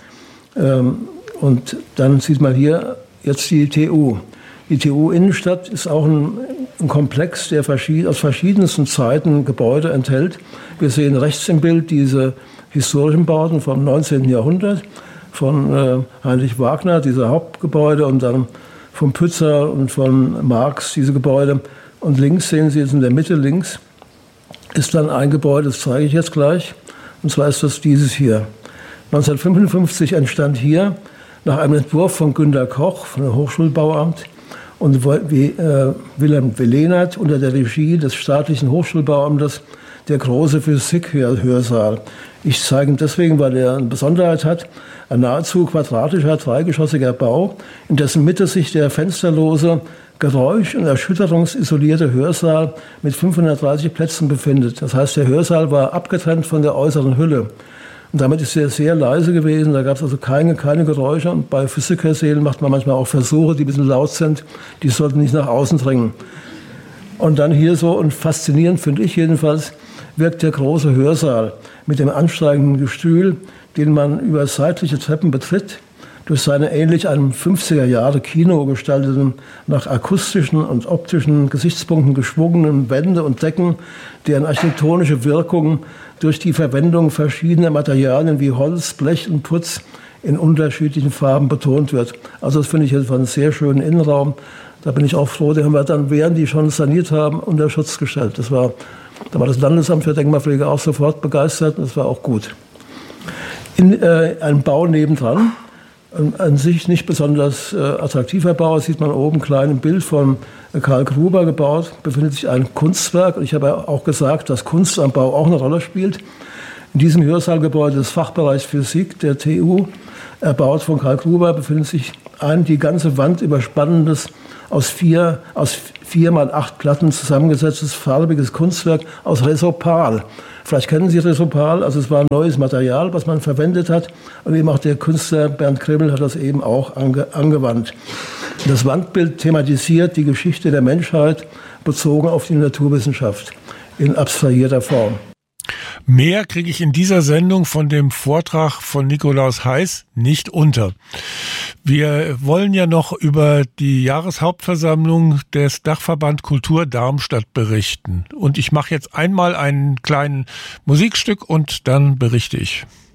Und dann sieht man hier jetzt die TU. Die TU Innenstadt ist auch ein Komplex, der aus verschiedensten Zeiten Gebäude enthält. Wir sehen rechts im Bild diese historischen Bauten vom 19. Jahrhundert, von Heinrich Wagner, diese Hauptgebäude, und dann von Pützer und von Marx, diese Gebäude. Und links sehen Sie jetzt in der Mitte, links ist dann ein Gebäude, das zeige ich jetzt gleich. Und zwar ist das dieses hier. 1955 entstand hier nach einem Entwurf von Günter Koch, von dem Hochschulbauamt, und Wilhelm Welenert unter der Regie des staatlichen Hochschulbauamtes der große Physikhörsaal. Ich zeige ihn deswegen, weil er eine Besonderheit hat. Ein nahezu quadratischer, dreigeschossiger Bau, in dessen Mitte sich der fensterlose, geräusch- und erschütterungsisolierte Hörsaal mit 530 Plätzen befindet. Das heißt, der Hörsaal war abgetrennt von der äußeren Hülle. Und damit ist er sehr leise gewesen, da gab es also keine Geräusche. Und bei Physikhörsälen macht man manchmal auch Versuche, die ein bisschen laut sind, die sollten nicht nach außen dringen. Und dann hier so, und faszinierend finde ich jedenfalls, wirkt der große Hörsaal mit dem ansteigenden Gestühl, den man über seitliche Treppen betritt, durch seine ähnlich einem 50er-Jahre-Kino gestalteten, nach akustischen und optischen Gesichtspunkten geschwungenen Wände und Decken, deren architektonische Wirkung durch die Verwendung verschiedener Materialien wie Holz, Blech und Putz in unterschiedlichen Farben betont wird. Also das finde ich jetzt einen sehr schönen Innenraum. Da bin ich auch froh, den haben wir dann, während die schon saniert haben, unter Schutz gestellt. Da war das Landesamt für Denkmalpflege auch sofort begeistert und das war auch gut. in einem Bau nebendran. An sich nicht besonders attraktiver Bau. Das sieht man oben klein im Bild von Karl Gruber gebaut. Befindet sich ein Kunstwerk. Und ich habe auch gesagt, dass Kunst am Bau auch eine Rolle spielt. In diesem Hörsaalgebäude des Fachbereichs Physik der TU, erbaut von Karl Gruber, befindet sich ein die ganze Wand überspannendes, aus 4 mal 8 Platten zusammengesetztes farbiges Kunstwerk aus Resopal. Vielleicht kennen Sie Resopal, also es war ein neues Material, was man verwendet hat. Und eben auch der Künstler Bernd Kribbel hat das eben auch angewandt. Das Wandbild thematisiert die Geschichte der Menschheit bezogen auf die Naturwissenschaft in abstrahierter Form. Mehr kriege ich in dieser Sendung von dem Vortrag von Nikolaus Heiß nicht unter. Wir wollen ja noch über die Jahreshauptversammlung des Dachverband Kultur Darmstadt berichten. Und ich mache jetzt einmal ein kleines Musikstück und dann berichte ich.